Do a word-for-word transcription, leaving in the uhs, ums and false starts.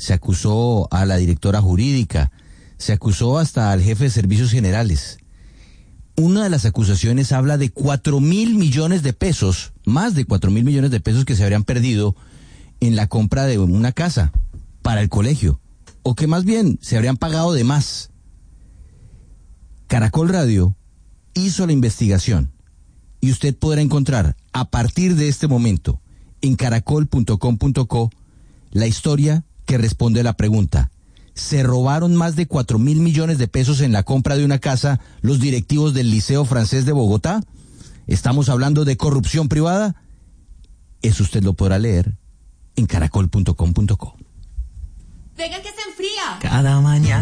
se acusó a la directora jurídica, se acusó hasta al jefe de servicios generales. Una de las acusaciones habla de cuatro mil millones de pesos, más de cuatro mil millones de pesos que se habrían perdido en la compra de una casa para el colegio, o que más bien se habrían pagado de más. Caracol Radio hizo la investigación y usted podrá encontrar a partir de este momento en caracol punto com punto co la historia que responde a la pregunta: ¿se robaron más de cuatro mil millones de pesos en la compra de una casa los directivos del Liceo Francés de Bogotá? ¿Estamos hablando de corrupción privada? Eso usted lo podrá leer en caracol punto com punto co. Venga que se enfría. Cada mañana.